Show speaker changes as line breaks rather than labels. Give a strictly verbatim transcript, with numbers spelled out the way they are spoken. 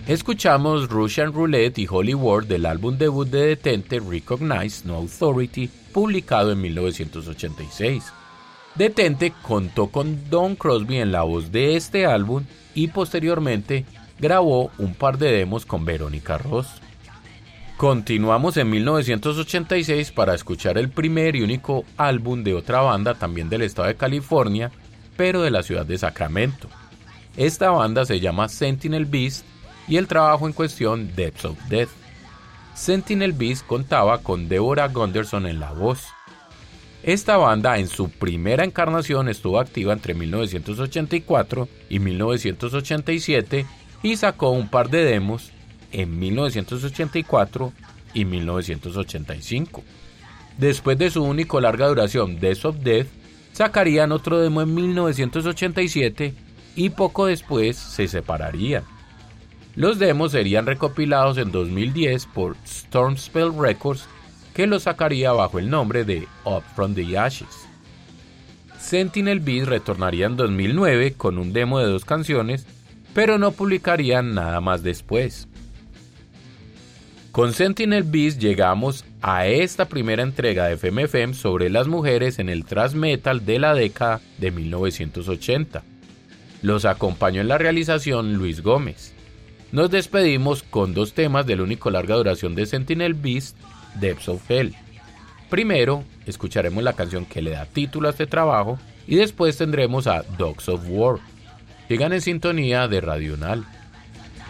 Escuchamos Russian Roulette y Holy War del álbum debut de Detente Recognize No Authority, publicado en mil novecientos ochenta y seis. Detente contó con Don Crosby en la voz de este álbum y posteriormente grabó un par de demos con Verónica Ross. Continuamos en mil novecientos ochenta y seis para escuchar el primer y único álbum de otra banda también del estado de California, pero de la ciudad de Sacramento. Esta banda se llama Sentinel Beast y el trabajo en cuestión Depths of Death. Sentinel Beast contaba con Deborah Gunderson en la voz. Esta banda en su primera encarnación estuvo activa entre mil novecientos ochenta y cuatro y mil novecientos ochenta y siete y sacó un par de demos en mil novecientos ochenta y cuatro y mil novecientos ochenta y cinco. Después de su único larga duración, Depths of Death, sacarían otro demo en mil novecientos ochenta y siete y poco después se separarían. Los demos serían recopilados en dos mil diez por Stormspell Records, que los sacaría bajo el nombre de Up From The Ashes. Sentinel Beast retornaría en dos mil nueve con un demo de dos canciones, pero no publicarían nada más después. Con Sentinel Beast llegamos a esta primera entrega de F M F M sobre las mujeres en el thrash metal de la década de mil novecientos ochenta. Los acompañó en la realización Luis Gómez. Nos despedimos con dos temas del único larga duración de Sentinel Beast, Depths of Hell. Primero, escucharemos la canción que le da título a este trabajo y después tendremos a Dogs of War. Sigan en sintonía de Radional.